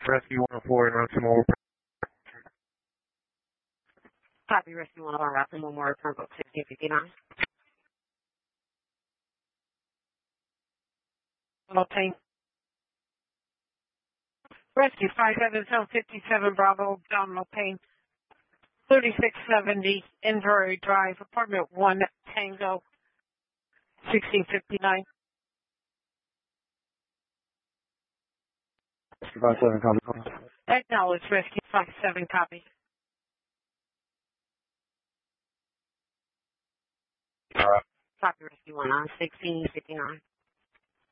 Rescue 104 and Ransom over. Copy, Rescue 104, Ransom Memorial, Turn Book 1659. Obtain. Rescue 57057 Bravo, abdominal pain, 3670 Inventory Drive, apartment 1, Tango, 1659. Rescue 57, copy. Acknowledge, Rescue 57, copy. All right. Copy, Rescue 1 on 1659.